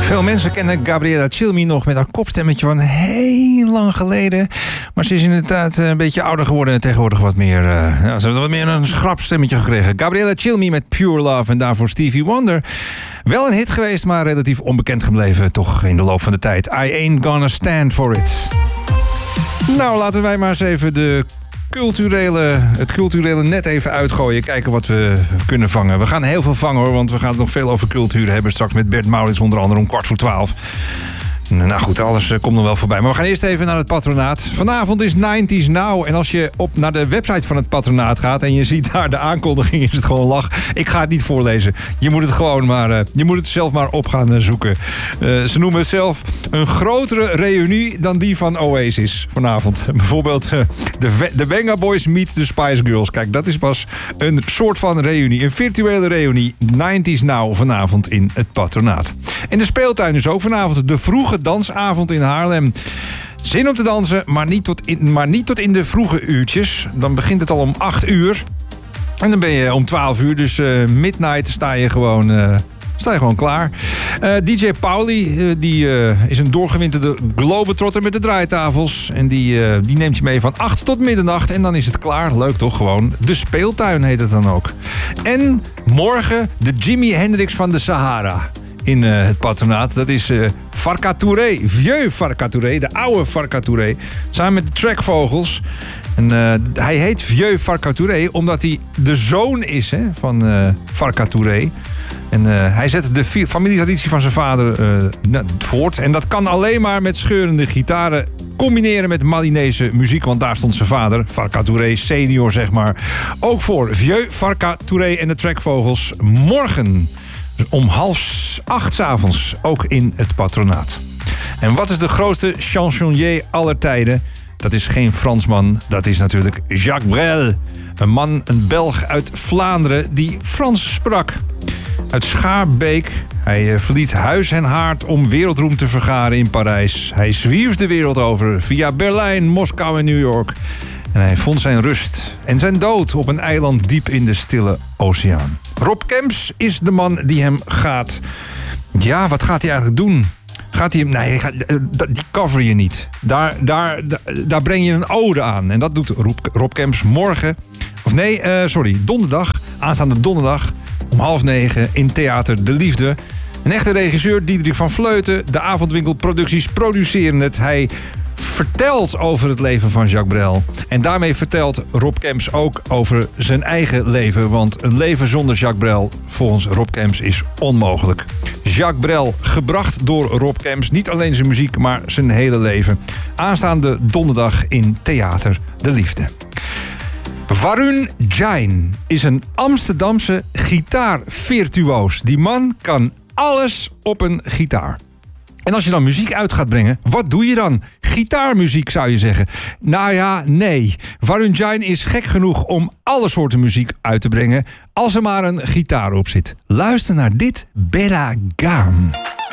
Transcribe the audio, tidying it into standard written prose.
Veel mensen kennen Gabriella Cilmi nog met haar kopstemmetje van heel lang geleden. Maar ze is inderdaad een beetje ouder geworden en tegenwoordig wat meer... ze heeft wat meer een schrapstemmetje gekregen. Gabriella Cilmi met Pure Love en daarvoor Stevie Wonder. Wel een hit geweest, maar relatief onbekend gebleven toch in de loop van de tijd. I Ain't Gonna Stand For It. Nou, laten wij maar eens even het culturele net even uitgooien. Kijken wat we kunnen vangen. We gaan heel veel vangen hoor, want we gaan het nog veel over cultuur hebben. Straks met Bert Maurits onder andere om 11:15. Nou goed, alles komt nog wel voorbij. Maar we gaan eerst even naar het patronaat. Vanavond is 90s Now. En als je naar de website van het patronaat gaat en je ziet daar de aankondiging, is het gewoon lach. Ik ga het niet voorlezen. Je moet het gewoon maar, je moet het zelf maar op gaan zoeken. Ze noemen het zelf een grotere reunie dan die van Oasis vanavond. Bijvoorbeeld de Venga Boys meet de Spice Girls. Kijk, dat is pas een soort van reunie. Een virtuele reunie. 90s Now vanavond in het patronaat. En de speeltuin is ook vanavond de vroege dansavond in Haarlem. Zin om te dansen, maar niet tot in de vroege uurtjes. Dan begint het al om 8 uur. En dan ben je om 12 uur, dus midnight sta je gewoon klaar. DJ Pauli, die is een doorgewinterde globetrotter met de draaitafels. En die neemt je mee van 8 tot middernacht. En dan is het klaar. Leuk toch gewoon. De speeltuin heet het dan ook. En morgen de Jimi Hendrix van de Sahara. In het patronaat. Dat is Farka Touré. Vieux Farka Touré. De oude Farka Touré. Samen met de Trekvogels. En hij heet Vieux Farka Touré omdat hij de zoon is van Farka Touré. En hij zet de familietraditie van zijn vader voort. En dat kan alleen maar met scheurende gitaren combineren met Malinese muziek. Want daar stond zijn vader, Farka Touré senior zeg maar, ook voor. Vieux Farka Touré en de Trekvogels. Morgen om 7:30 s'avonds, ook in het patronaat. En wat is de grootste chansonnier aller tijden? Dat is geen Fransman, dat is natuurlijk Jacques Brel. Een Belg uit Vlaanderen die Frans sprak. Uit Schaarbeek. Hij verliet huis en haard om wereldroem te vergaren in Parijs. Hij zwierf de wereld over via Berlijn, Moskou en New York. En hij vond zijn rust en zijn dood op een eiland diep in de stille oceaan. Rob Kemps is de man die hem gaat... Ja, wat gaat hij eigenlijk doen? Gaat hij hem... Nee, die cover je niet. Daar breng je een ode aan. En dat doet Rob Kemps morgen... donderdag. Aanstaande donderdag om 8:30 in Theater De Liefde. Een echte regisseur, Diederik van Vleuten. De Avondwinkelproducties produceren het. Hij vertelt over het leven van Jacques Brel. En daarmee vertelt Rob Kemps ook over zijn eigen leven. Want een leven zonder Jacques Brel, volgens Rob Kemps, is onmogelijk. Jacques Brel, gebracht door Rob Kemps. Niet alleen zijn muziek, maar zijn hele leven. Aanstaande donderdag in Theater De Liefde. Varun Jain is een Amsterdamse gitaarvirtuoos. Die man kan alles op een gitaar. En als je dan muziek uit gaat brengen, wat doe je dan? Gitaarmuziek zou je zeggen. Nou ja, nee. Varun Jain is gek genoeg om alle soorten muziek uit te brengen als er maar een gitaar op zit. Luister naar dit Bera Gaan.